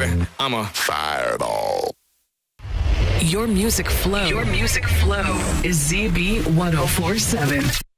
baby. I'm a fireball. Your music flow. Your music flow is ZB 1047.